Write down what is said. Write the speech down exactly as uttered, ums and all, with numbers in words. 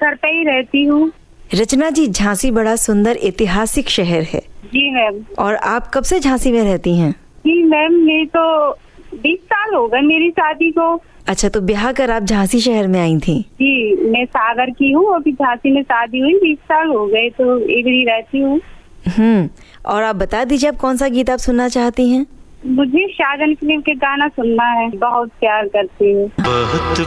घर पे ही रहती हूँ। रचना जी, झांसी बड़ा सुंदर ऐतिहासिक शहर है। जी मैम। और आप कब से झांसी में रहती हैं? जी मैम, मेरी तो बीस साल हो गए मेरी शादी को। अच्छा, तो ब्याह कर आप झांसी शहर में आई थी? जी, मैं सागर की हूँ, अभी झांसी में शादी हुई, बीस साल हो गए, तो इधर ही रहती हूँ। हम्म और आप बता दीजिए, आप कौन सा गीत आप सुनना चाहती हैं? मुझे शाहजहां फिल्म के गाना सुनना है, बहुत प्यार करती हूँ।